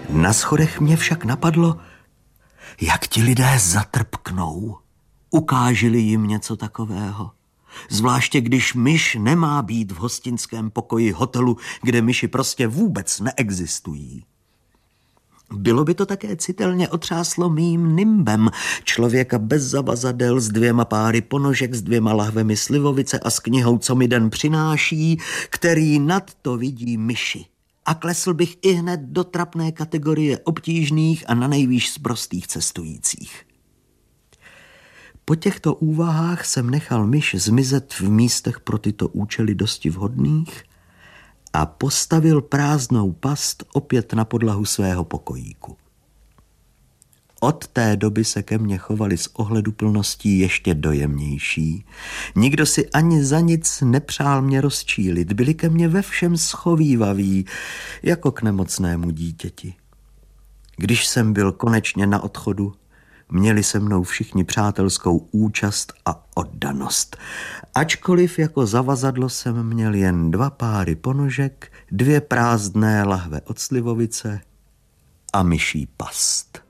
Na schodech mě však napadlo, jak ti lidé zatrpknou. Ukážili jim něco takového. Zvláště když myš nemá být v hostinském pokoji hotelu, kde myši prostě vůbec neexistují. Bylo by to také citelně otřáslo mým nimbem. Člověka bez zavazadel, s 2 páry ponožek, s 2 lahvemi slivovice a s knihou, co mi den přináší, který nad to vidí myši. A klesl bych ihned do trapné kategorie obtížných a nanejvýš sprostých cestujících. Po těchto úvahách jsem nechal myš zmizet v místech pro tyto účely dosti vhodných a postavil prázdnou past opět na podlahu svého pokojíku. Od té doby se ke mně chovali s ohleduplností ještě dojemnější. Nikdo si ani za nic nepřál mě rozčílit. Byli ke mně ve všem schovývaví, jako k nemocnému dítěti. Když jsem byl konečně na odchodu, měli se mnou všichni přátelskou účast a oddanost. Ačkoliv jako zavazadlo jsem měl jen 2 páry ponožek, 2 prázdné lahve od slivovice a myší past.